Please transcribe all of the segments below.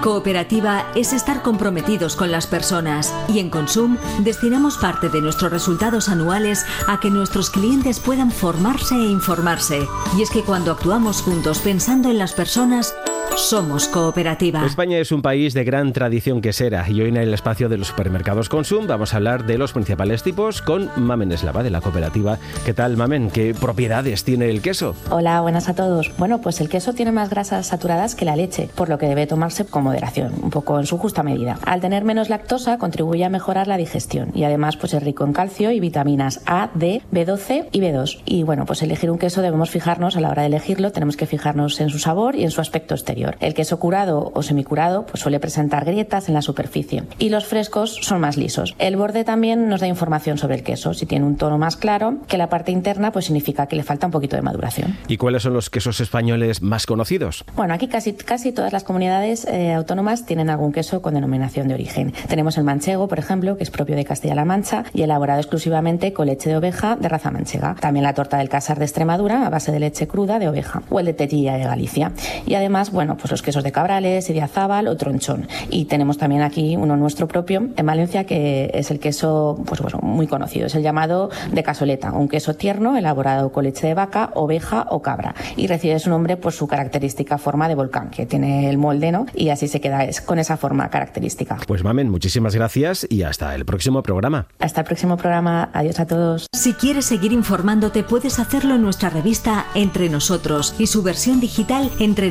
Cooperativa es estar comprometidos con las personas y en Consum destinamos parte de nuestros resultados anuales a que nuestros clientes puedan formarse e informarse. Y es que cuando actuamos juntos pensando en las personas, somos cooperativa. España es un país de gran tradición quesera y hoy en el espacio de los supermercados Consum vamos a hablar de los principales tipos con Mamen Eslava de la cooperativa. ¿Qué tal, Mamen? ¿Qué propiedades tiene el queso? Hola, buenas a todos. Bueno, pues el queso tiene más grasas saturadas que la leche, por lo que debe tomarse con moderación, un poco en su justa medida. Al tener menos lactosa contribuye a mejorar la digestión y además pues es rico en calcio y vitaminas A, D, B12 y B2. Y bueno, pues elegir un queso debemos fijarnos, a la hora de elegirlo tenemos que fijarnos en su sabor y en su aspecto exterior. El queso curado o semicurado pues suele presentar grietas en la superficie y los frescos son más lisos. El borde también nos da información sobre el queso. Si tiene un tono más claro que la parte interna, pues significa que le falta un poquito de maduración. ¿Y cuáles son los quesos españoles más conocidos? Bueno, aquí casi todas las comunidades autónomas tienen algún queso con denominación de origen. Tenemos el manchego, por ejemplo, que es propio de Castilla-La Mancha y elaborado exclusivamente con leche de oveja de raza manchega. También la torta del Casar de Extremadura a base de leche cruda de oveja o el de Tellilla de Galicia. Y además, bueno, pues los quesos de Cabrales, Idiazábal o Tronchón. Y tenemos también aquí uno nuestro propio en Valencia que es el queso pues muy conocido. Es el llamado de Casoleta, un queso tierno elaborado con leche de vaca, oveja o cabra. Y recibe su nombre por su característica forma de volcán, que tiene el molde, ¿no? Y así se queda con esa forma característica. Pues Mamen, muchísimas gracias y hasta el próximo programa. Hasta el próximo programa. Adiós a todos. Si quieres seguir informándote, puedes hacerlo en nuestra revista Entre Nosotros y su versión digital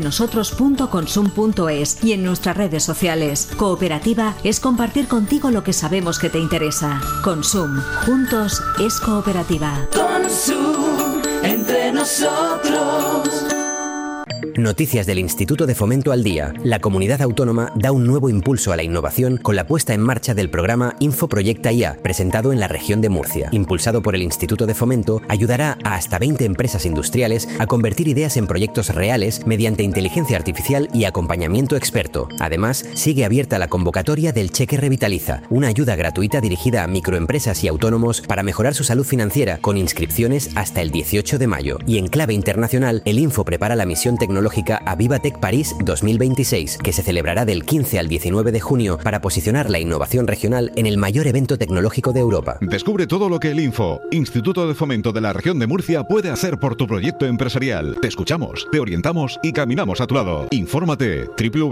entrenosotros.consum.es y en nuestras redes sociales. Cooperativa es compartir contigo lo que sabemos que te interesa. Consum. Juntos es cooperativa. Consum. Entre nosotros. Noticias del Instituto de Fomento al Día. La comunidad autónoma da un nuevo impulso a la innovación con la puesta en marcha del programa Infoproyecta IA, presentado en la región de Murcia. Impulsado por el Instituto de Fomento, ayudará a hasta 20 empresas industriales a convertir ideas en proyectos reales mediante inteligencia artificial y acompañamiento experto. Además, sigue abierta la convocatoria del Cheque Revitaliza, una ayuda gratuita dirigida a microempresas y autónomos para mejorar su salud financiera, con inscripciones hasta el 18 de mayo. Y en clave internacional, el Info prepara la misión tecnológica Avivatech París 2026, que se celebrará del 15 al 19 de junio para posicionar la innovación regional en el mayor evento tecnológico de Europa. Descubre todo lo que el Info, Instituto de Fomento de la Región de Murcia, puede hacer por tu proyecto empresarial. Te escuchamos, te orientamos y caminamos a tu lado. Infórmate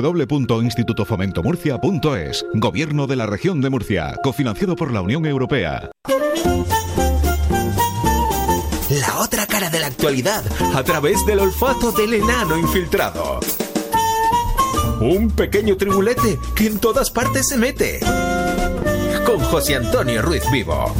www.institutofomentomurcia.es. Gobierno de la Región de Murcia, cofinanciado por la Unión Europea. La otra cara de la actualidad, a través del olfato del enano infiltrado. Un pequeño tribulete que en todas partes se mete. Con José Antonio Ruiz Vivo.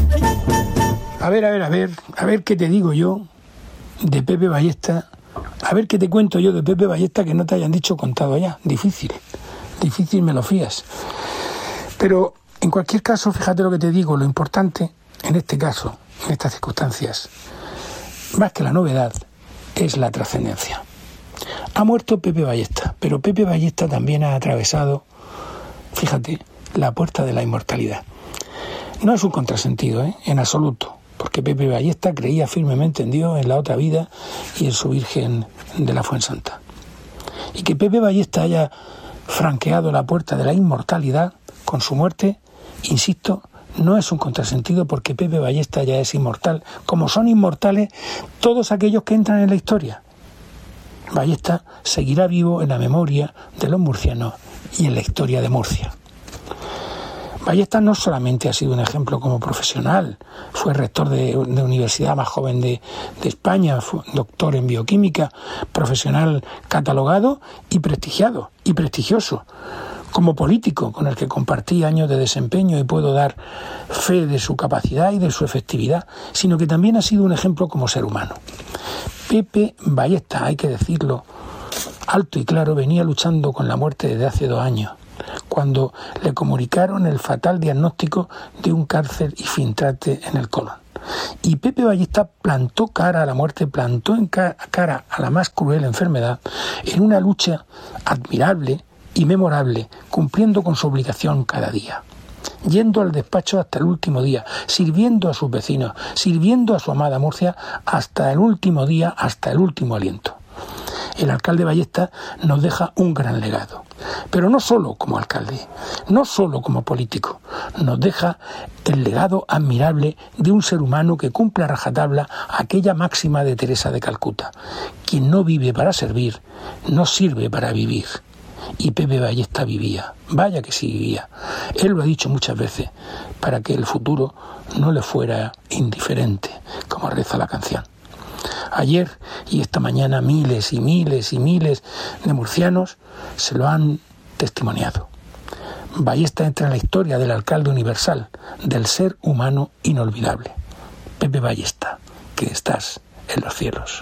A ver qué te digo yo de Pepe Ballesta. A ver qué te cuento yo de Pepe Ballesta que no te hayan dicho contado ya. Difícil me lo fías. Pero en cualquier caso, fíjate lo que te digo, lo importante en este caso, en estas circunstancias, más que la novedad, es la trascendencia. Ha muerto Pepe Ballesta, pero Pepe Ballesta también ha atravesado, fíjate, la puerta de la inmortalidad. No es un contrasentido, en absoluto, porque Pepe Ballesta creía firmemente en Dios, en la otra vida y en su Virgen de la Fuensanta. Y que Pepe Ballesta haya franqueado la puerta de la inmortalidad con su muerte, insisto, no es un contrasentido, porque Pepe Ballesta ya es inmortal, como son inmortales todos aquellos que entran en la historia. Ballesta seguirá vivo en la memoria de los murcianos y en la historia de Murcia. Ballesta no solamente ha sido un ejemplo como profesional, fue rector de la universidad más joven de España, fue doctor en bioquímica, profesional catalogado y prestigiado y prestigioso. Como político con el que compartí años de desempeño y puedo dar fe de su capacidad y de su efectividad, sino que también ha sido un ejemplo como ser humano. Pepe Ballesta, hay que decirlo alto y claro, venía luchando con la muerte desde hace 2 años, cuando le comunicaron el fatal diagnóstico de un cáncer infiltrante en el colon. Y Pepe Ballesta plantó cara a la muerte, plantó en cara a la más cruel enfermedad, en una lucha admirable y memorable, cumpliendo con su obligación cada día, yendo al despacho hasta el último día, sirviendo a sus vecinos, sirviendo a su amada Murcia hasta el último día, hasta el último aliento. El alcalde Ballesta nos deja un gran legado. pero no solo como alcalde, no solo como político. Nos deja el legado admirable de un ser humano que cumple a rajatabla aquella máxima de Teresa de Calcuta: quien no vive para servir, no sirve para vivir. Y Pepe Ballesta vivía, vaya que sí vivía. Él lo ha dicho muchas veces, para que el futuro no le fuera indiferente, como reza la canción. Ayer y esta mañana miles y miles y miles de murcianos se lo han testimoniado. Ballesta entra en la historia del alcalde universal, del ser humano inolvidable. Pepe Ballesta, que estás en los cielos.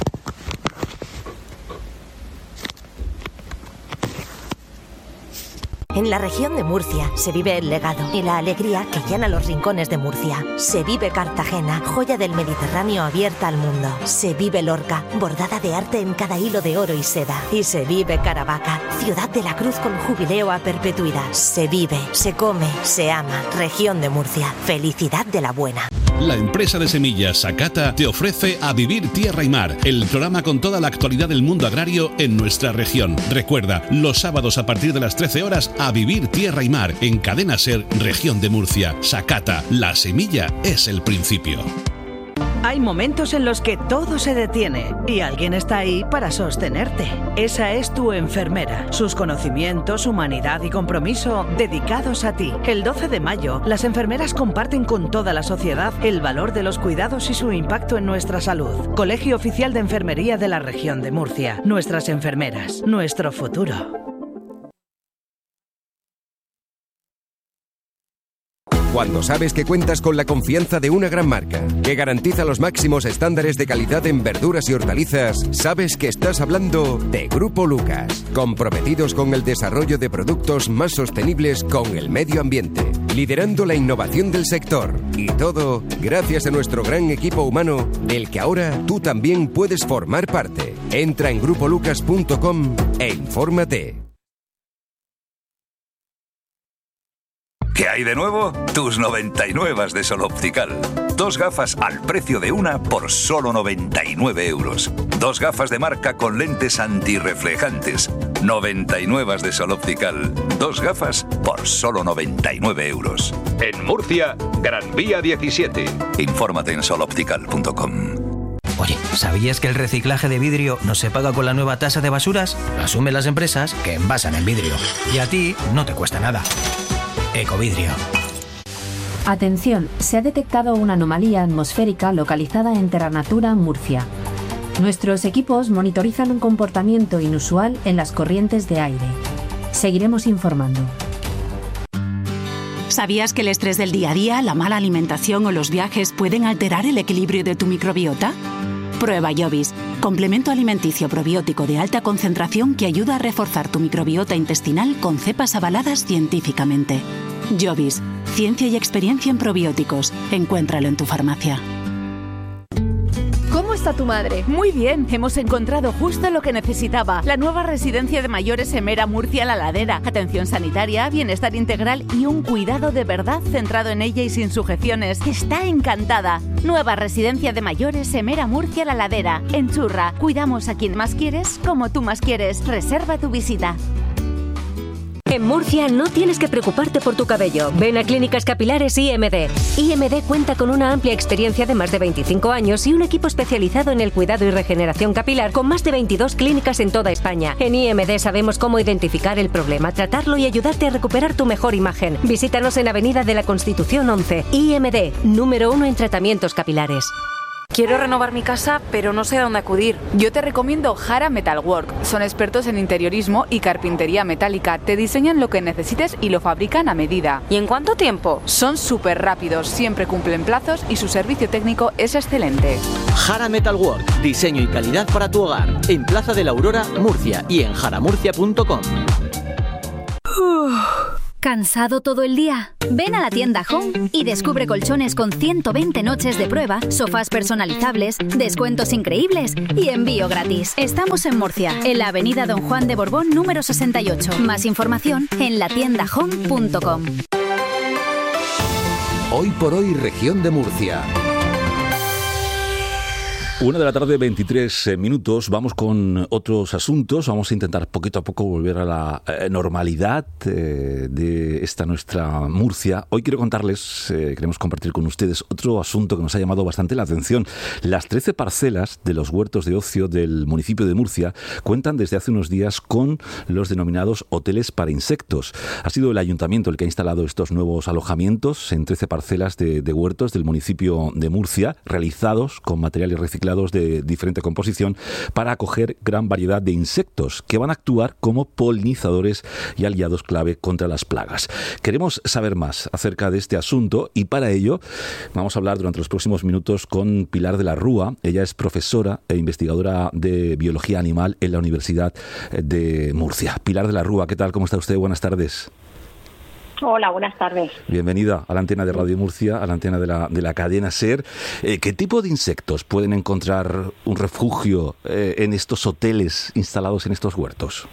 En la región de Murcia se vive el legado y la alegría que llena los rincones de Murcia. Se vive Cartagena, joya del Mediterráneo abierta al mundo. Se vive Lorca, bordada de arte en cada hilo de oro y seda. Y se vive Caravaca, ciudad de la cruz con jubileo a perpetuidad. Se vive, se come, se ama. Región de Murcia, felicidad de la buena. La empresa de semillas Sakata te ofrece A Vivir Tierra y Mar, el programa con toda la actualidad del mundo agrario en nuestra región. Recuerda, los sábados a partir de las 13 horas, A Vivir Tierra y Mar, en Cadena Ser, Región de Murcia. Sakata, la semilla es el principio. Hay momentos en los que todo se detiene y alguien está ahí para sostenerte. Esa es tu enfermera. Sus conocimientos, humanidad y compromiso dedicados a ti. El 12 de mayo, las enfermeras comparten con toda la sociedad el valor de los cuidados y su impacto en nuestra salud. Colegio Oficial de Enfermería de la Región de Murcia. Nuestras enfermeras, nuestro futuro. Cuando sabes que cuentas con la confianza de una gran marca, que garantiza los máximos estándares de calidad en verduras y hortalizas, sabes que estás hablando de Grupo Lucas, comprometidos con el desarrollo de productos más sostenibles con el medio ambiente, liderando la innovación del sector. Y todo gracias a nuestro gran equipo humano, del que ahora tú también puedes formar parte. Entra en grupolucas.com e infórmate. ¿Qué hay de nuevo? Tus 99 de Sol Optical. 2 gafas al precio de una por solo 99 euros. 2 gafas de marca con lentes antirreflejantes. 99 de Sol Optical. 2 gafas por solo 99 euros. En Murcia, Gran Vía 17. Infórmate en soloptical.com. Oye, ¿sabías que el reciclaje de vidrio no se paga con la nueva tasa de basuras? Lo asumen las empresas que envasan el vidrio. Y a ti no te cuesta nada. Ecovidrio. Atención, se ha detectado una anomalía atmosférica localizada en Terra Natura, Murcia. Nuestros equipos monitorizan un comportamiento inusual en las corrientes de aire. Seguiremos informando. ¿Sabías que el estrés del día a día, la mala alimentación o los viajes pueden alterar el equilibrio de tu microbiota? Prueba Jovis, complemento alimenticio probiótico de alta concentración que ayuda a reforzar tu microbiota intestinal con cepas avaladas científicamente. Jovis, ciencia y experiencia en probióticos. Encuéntralo en tu farmacia. ¿Cómo está tu madre? Muy bien, hemos encontrado justo lo que necesitaba. La nueva residencia de mayores Emera Murcia La Ladera. Atención sanitaria, bienestar integral y un cuidado de verdad centrado en ella y sin sujeciones. Está encantada. Nueva residencia de mayores Emera Murcia La Ladera. En Churra, cuidamos a quien más quieres, como tú más quieres. Reserva tu visita. En Murcia no tienes que preocuparte por tu cabello. Ven a Clínicas Capilares IMD. IMD cuenta con una amplia experiencia de más de 25 años y un equipo especializado en el cuidado y regeneración capilar con más de 22 clínicas en toda España. En IMD sabemos cómo identificar el problema, tratarlo y ayudarte a recuperar tu mejor imagen. Visítanos en Avenida de la Constitución 11. IMD, número 1 en tratamientos capilares. Quiero renovar mi casa, pero no sé a dónde acudir. Yo te recomiendo Jara Metalwork. Son expertos en interiorismo y carpintería metálica. Te diseñan lo que necesites y lo fabrican a medida. ¿Y en cuánto tiempo? Son súper rápidos, siempre cumplen plazos y su servicio técnico es excelente. Jara Metalwork. Diseño y calidad para tu hogar. En Plaza de la Aurora, Murcia y en jaramurcia.com. ¿Cansado todo el día? Ven a la tienda Home y descubre colchones con 120 noches de prueba, sofás personalizables, descuentos increíbles y envío gratis. Estamos en Murcia, en la avenida Don Juan de Borbón número 68. Más información en latiendahome.com. Hoy por hoy, Región de Murcia. 1:23 p.m. Vamos con otros asuntos. Vamos a intentar poquito a poco volver a la normalidad de esta nuestra Murcia. Hoy quiero contarles, queremos compartir con ustedes otro asunto que nos ha llamado bastante la atención. Las 13 parcelas de los huertos de ocio del municipio de Murcia cuentan desde hace unos días con los denominados hoteles para insectos. Ha sido el ayuntamiento el que ha instalado estos nuevos alojamientos en 13 parcelas de huertos del municipio de Murcia, realizados con materiales reciclados de diferente composición para acoger gran variedad de insectos que van a actuar como polinizadores y aliados clave contra las plagas. Queremos saber más acerca de este asunto y para ello vamos a hablar durante los próximos minutos con Pilar de la Rúa. Ella es profesora e investigadora de biología animal en la Universidad de Murcia. Pilar de la Rúa, ¿qué tal? ¿Cómo está usted? Buenas tardes. Hola, buenas tardes. Bienvenida a la antena de Radio Murcia, a la antena de la cadena SER. ¿Qué tipo de insectos pueden encontrar un refugio en estos hoteles instalados en estos huertos?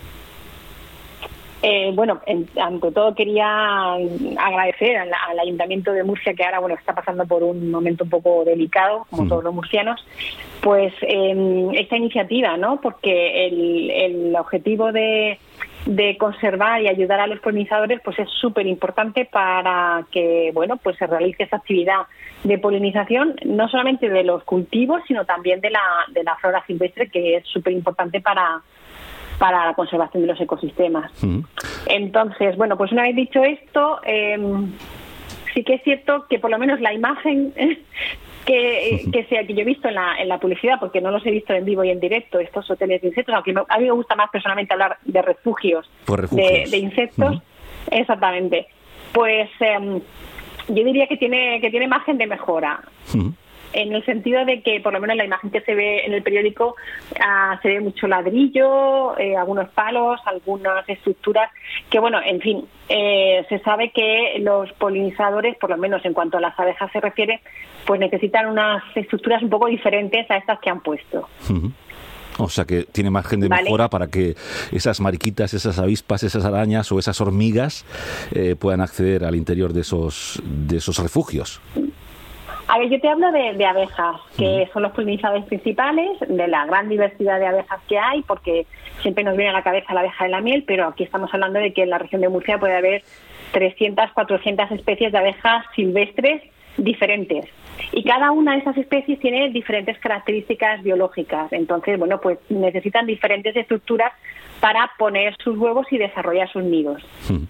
Ante todo quería agradecer al Ayuntamiento de Murcia, que ahora está pasando por un momento un poco delicado, como todos los murcianos, pues esta iniciativa, ¿no? Porque el objetivo de conservar y ayudar a los polinizadores pues es súper importante para que se realice esta actividad de polinización, no solamente de los cultivos, sino también de la flora silvestre, que es súper importante para la conservación de los ecosistemas. Entonces, pues una vez dicho esto, sí que es cierto que por lo menos la imagen que yo he visto en la publicidad, porque no los he visto en vivo y en directo, estos hoteles de insectos, aunque a mí me gusta más personalmente hablar de refugios. De insectos, exactamente, pues yo diría que tiene margen de mejora. En el sentido de que, por lo menos la imagen que se ve en el periódico, se ve mucho ladrillo, algunos palos, algunas estructuras que, se sabe que los polinizadores, por lo menos en cuanto a las abejas se refiere, pues necesitan unas estructuras un poco diferentes a estas que han puesto. O sea que tiene margen de mejora para que esas mariquitas, esas avispas, esas arañas o esas hormigas puedan acceder al interior de esos refugios. A ver, yo te hablo de abejas, que son los polinizadores principales, de la gran diversidad de abejas que hay, porque siempre nos viene a la cabeza la abeja de la miel, pero aquí estamos hablando de que en la región de Murcia puede haber 300, 400 especies de abejas silvestres diferentes. Y cada una de esas especies tiene diferentes características biológicas. Entonces, pues necesitan diferentes estructuras para poner sus huevos y desarrollar sus nidos.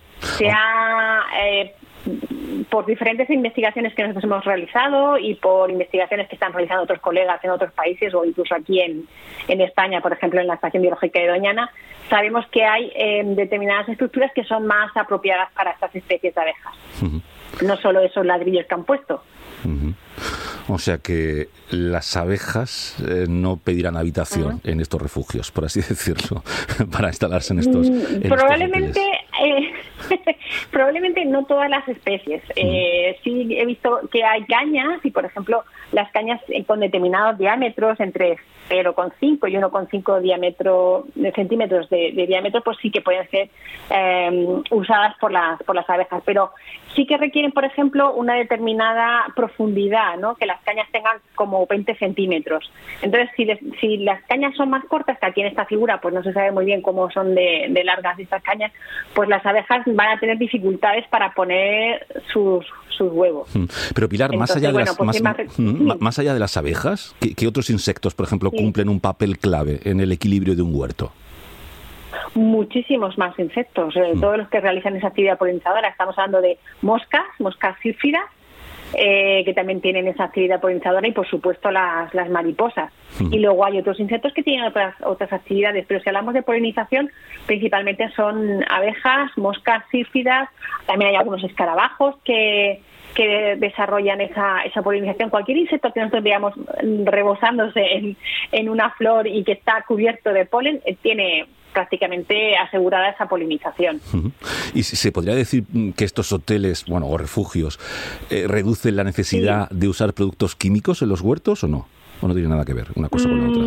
Por diferentes investigaciones que nosotros hemos realizado y por investigaciones que están realizando otros colegas en otros países o incluso aquí en España, por ejemplo en la Estación Biológica de Doñana, sabemos que hay determinadas estructuras que son más apropiadas para estas especies de abejas. No solo esos ladrillos que han puesto. O sea que las abejas no pedirán habitación en estos refugios, por así decirlo, para instalarse en estos probablemente probablemente no todas las especies. Sí he visto que hay cañas y, por ejemplo, las cañas con determinados diámetros entre 0,5 y 1,5 centímetros de diámetro, pues sí que pueden ser usadas por las abejas, pero sí que requieren, por ejemplo, una determinada profundidad, ¿no? Que las cañas tengan como 20 centímetros. Entonces, si las cañas son más cortas, que aquí en esta figura pues no se sabe muy bien cómo son de largas estas cañas, pues las abejas van a tener dificultades para poner sus huevos. Pero Pilar, entonces, más allá de las abejas, ¿qué otros insectos, por ejemplo, cumplen un papel clave en el equilibrio de un huerto? Muchísimos más insectos, todos los que realizan esa actividad polinizadora. Estamos hablando de moscas sílfidas, que también tienen esa actividad polinizadora, y por supuesto las mariposas. Y luego hay otros insectos que tienen otras actividades, pero si hablamos de polinización, principalmente son abejas, moscas sílfidas, también hay algunos escarabajos que desarrollan esa polinización. Cualquier insecto que nosotros veamos rebosándose en una flor y que está cubierto de polen, tiene prácticamente asegurada esa polinización. ¿Y se podría decir que estos hoteles, o refugios, reducen la necesidad de usar productos químicos en los huertos o no? ¿O no tiene nada que ver una cosa con la otra?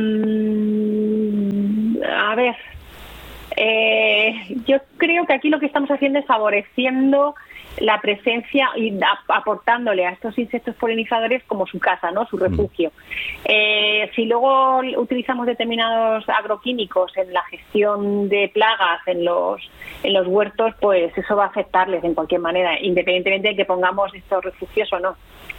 A ver, yo creo que aquí lo que estamos haciendo es favoreciendo la presencia y aportándole a estos insectos polinizadores como su casa, ¿no? Su refugio. Si luego utilizamos determinados agroquímicos en la gestión de plagas en los huertos, pues eso va a afectarles en cualquier manera, independientemente de que pongamos estos refugios o no.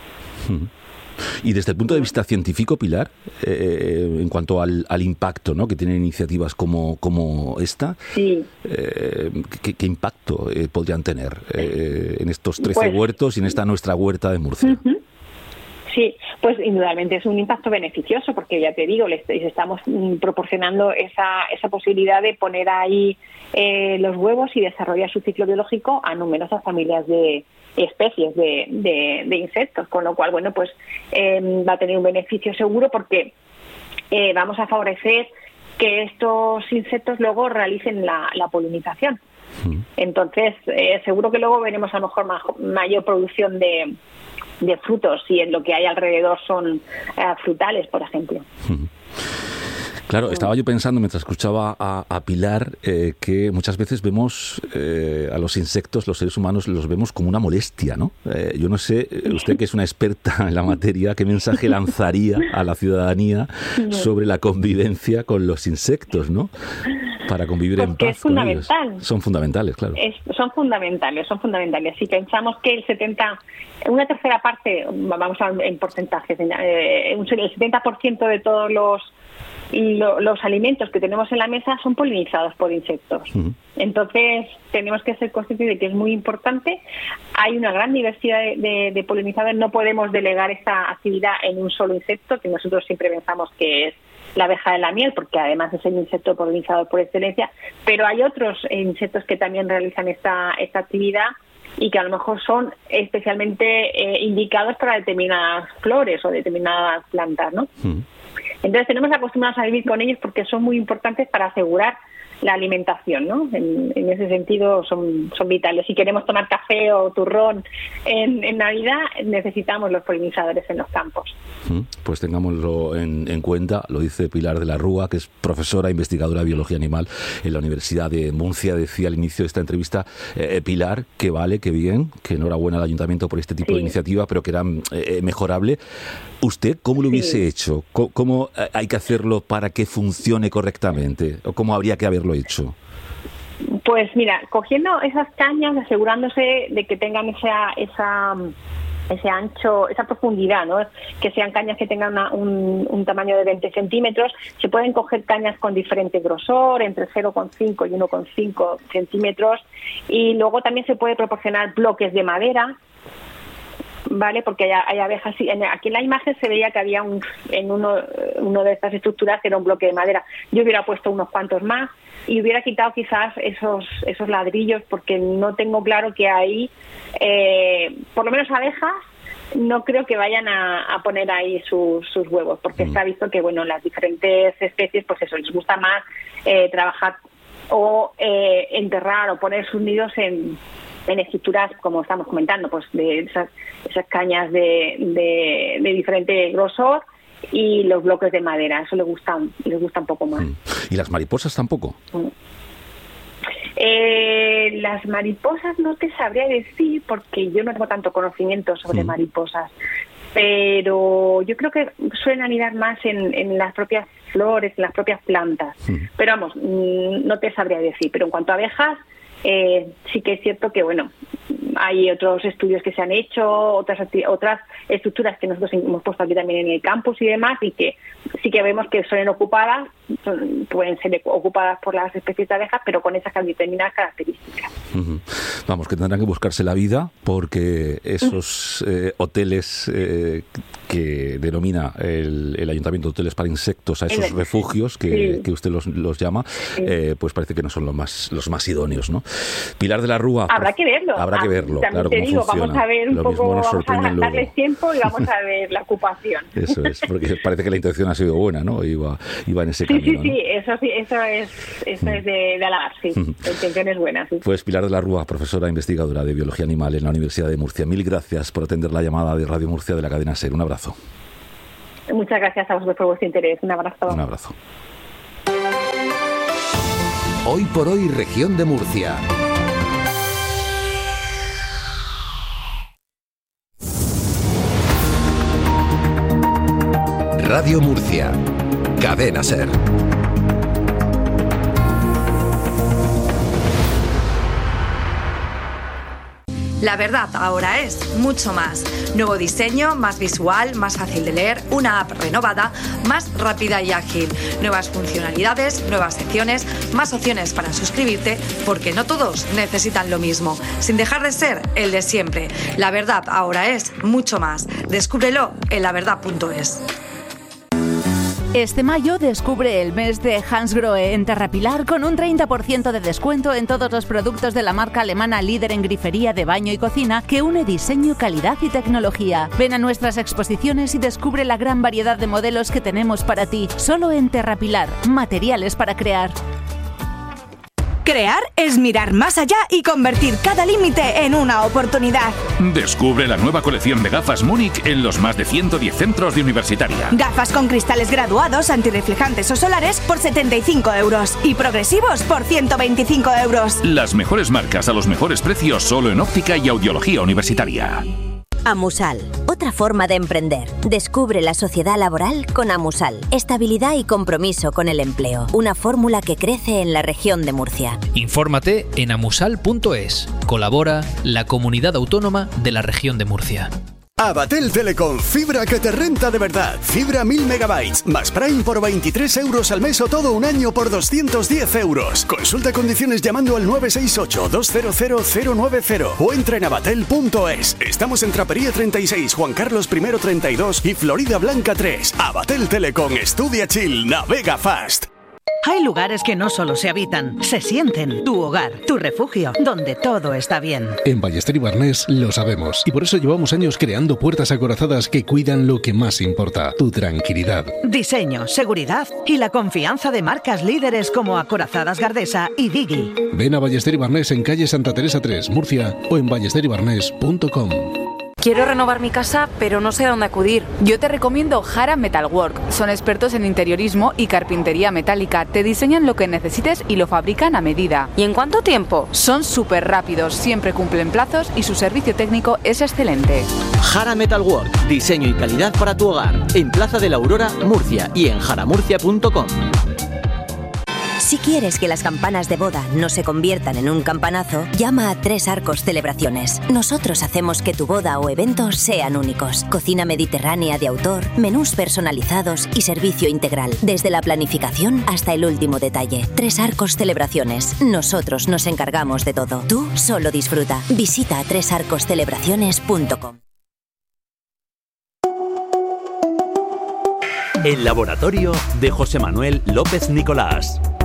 Y desde el punto de vista científico, Pilar, en cuanto al impacto, ¿no?, que tienen iniciativas como esta, sí. ¿Qué impacto podrían tener en estos 13 huertos y en esta nuestra huerta de Murcia? Sí, pues indudablemente es un impacto beneficioso, porque ya te digo, les estamos proporcionando esa posibilidad de poner ahí los huevos y desarrollar su ciclo biológico a numerosas familias de especies de insectos, con lo cual, bueno, pues va a tener un beneficio seguro, porque vamos a favorecer que estos insectos luego realicen la polinización. Entonces, seguro que luego veremos a lo mejor mayor producción de frutos, si en lo que hay alrededor son frutales, por ejemplo. Claro, estaba yo pensando mientras escuchaba a Pilar que muchas veces vemos a los insectos, los seres humanos, los vemos como una molestia, ¿no? Yo no sé, usted que es una experta en la materia, ¿qué mensaje lanzaría a la ciudadanía sobre la convivencia con los insectos, ¿no? Para convivir en paz con ellos. Son fundamentales, claro. Son fundamentales. Si pensamos que una tercera parte, vamos en porcentajes, el 70% de todos los alimentos que tenemos en la mesa son polinizados por insectos. Entonces tenemos que ser conscientes de que es muy importante. Hay una gran diversidad de polinizadores. No podemos delegar esta actividad en un solo insecto, que nosotros siempre pensamos que es la abeja de la miel, porque además es el insecto polinizador por excelencia, pero hay otros insectos que también realizan esta actividad y que a lo mejor son especialmente indicados para determinadas flores o determinadas plantas, ¿no? Entonces tenemos que acostumbrarnos a vivir con ellos, porque son muy importantes para asegurar la alimentación, ¿no? En ese sentido son vitales. Si queremos tomar café o turrón en Navidad, necesitamos los polinizadores en los campos. Pues tengámoslo en cuenta. Lo dice Pilar de la Rúa, que es profesora investigadora de biología animal en la Universidad de Murcia. Decía al inicio de esta entrevista Pilar que vale, que bien, que enhorabuena al Ayuntamiento por este tipo de iniciativa, pero que era mejorable. ¿Usted cómo lo hubiese hecho? ¿Cómo hay que hacerlo para que funcione correctamente? ¿O cómo habría que haberlo hecho? Pues mira, cogiendo esas cañas, asegurándose de que tengan ese ancho, esa profundidad, ¿no? Que sean cañas que tengan un tamaño de 20 centímetros. Se pueden coger cañas con diferente grosor, entre 0,5 y 1,5 centímetros. Y luego también se puede proporcionar bloques de madera, ¿vale? Porque hay abejas. Aquí en la imagen se veía que había en uno de estas estructuras que era un bloque de madera. Yo hubiera puesto unos cuantos más y hubiera quitado quizás esos ladrillos, porque no tengo claro que ahí, por lo menos abejas, no creo que vayan a poner ahí sus huevos, porque se ha visto que, bueno, las diferentes especies, pues eso, les gusta más trabajar o enterrar o poner sus nidos en estructuras, como estamos comentando, pues de esas cañas de diferente grosor, y los bloques de madera. Eso les gusta un poco más. ¿Y las mariposas tampoco? Las mariposas no te sabría decir, porque yo no tengo tanto conocimiento sobre mariposas, pero yo creo que suelen anidar más en las propias flores, en las propias plantas. Pero vamos, no te sabría decir. Pero en cuanto a abejas, sí que es cierto que, bueno, hay otros estudios que se han hecho, otras estructuras que nosotros hemos puesto aquí también en el campus y demás, y que sí que vemos que pueden ser ocupadas por las especies de abejas, pero con esas determinadas características. Vamos, que tendrán que buscarse la vida, porque esos hoteles que denomina el Ayuntamiento de Hoteles para Insectos, a esos refugios que usted los llama, pues parece que no son los más idóneos, ¿no? Pilar de la Rúa. Habrá que verlo, claro, te digo, funciona. Vamos a ver un poco, vamos a darles tiempo y vamos a ver la ocupación. Eso es, porque parece que la intención ha sido buena, ¿no? Iba en ese camino. Sí, eso es de alabar, sí. La intención es buena, sí. Pues Pilar de la Rúa, profesora investigadora de biología animal en la Universidad de Murcia. Mil gracias por atender la llamada de Radio Murcia de la cadena SER. Un abrazo. Muchas gracias a vosotros por vuestro interés. Un abrazo. Un abrazo. Hoy por hoy, región de Murcia. Radio Murcia. Cadena SER. La verdad ahora es mucho más. Nuevo diseño, más visual, más fácil de leer, una app renovada, más rápida y ágil. Nuevas funcionalidades, nuevas secciones, más opciones para suscribirte, porque no todos necesitan lo mismo, sin dejar de ser el de siempre. La verdad ahora es mucho más. Descúbrelo en laverdad.es. Este mayo descubre el mes de Hansgrohe en Terrapilar con un 30% de descuento en todos los productos de la marca alemana líder en grifería de baño y cocina que une diseño, calidad y tecnología. Ven a nuestras exposiciones y descubre la gran variedad de modelos que tenemos para ti. Solo en Terrapilar, materiales para crear. Crear es mirar más allá y convertir cada límite en una oportunidad. Descubre la nueva colección de gafas Múnich en los más de 110 centros de Universitaria. Gafas con cristales graduados, antirreflejantes o solares por 75 euros y progresivos por 125 euros. Las mejores marcas a los mejores precios solo en óptica y audiología universitaria. Amusal, otra forma de emprender. Descubre la sociedad laboral con Amusal. Estabilidad y compromiso con el empleo. Una fórmula que crece en la región de Murcia. Infórmate en amusal.es. Colabora la Comunidad Autónoma de la Región de Murcia. Abatel Telecom, fibra que te renta de verdad. Fibra 1000 megabytes, más Prime por 23 euros al mes o todo un año por 210 euros. Consulta condiciones llamando al 968-200-090 o entra en abatel.es. Estamos en Trapería 36, Juan Carlos I 32 y Florida Blanca 3. Abatel Telecom, estudia chill, navega fast. Hay lugares que no solo se habitan, se sienten. Tu hogar, tu refugio, donde todo está bien. En Ballester y Barnés lo sabemos y por eso llevamos años creando puertas acorazadas que cuidan lo que más importa, tu tranquilidad. Diseño, seguridad y la confianza de marcas líderes como Acorazadas Gardesa y Digi. Ven a Ballester y Barnés en calle Santa Teresa 3, Murcia o en ballesteribarnés.com. Quiero renovar mi casa, pero no sé a dónde acudir. Yo te recomiendo Jara Metalwork. Son expertos en interiorismo y carpintería metálica. Te diseñan lo que necesites y lo fabrican a medida. ¿Y en cuánto tiempo? Son súper rápidos, siempre cumplen plazos y su servicio técnico es excelente. Jara Metalwork. Diseño y calidad para tu hogar. En Plaza de la Aurora, Murcia y en jaramurcia.com. Si quieres que las campanas de boda no se conviertan en un campanazo, llama a Tres Arcos Celebraciones. Nosotros hacemos que tu boda o evento sean únicos. Cocina mediterránea de autor, menús personalizados y servicio integral. Desde la planificación hasta el último detalle. Tres Arcos Celebraciones. Nosotros nos encargamos de todo. Tú solo disfruta. Visita tresarcoscelebraciones.com. El laboratorio de José Manuel López Nicolás.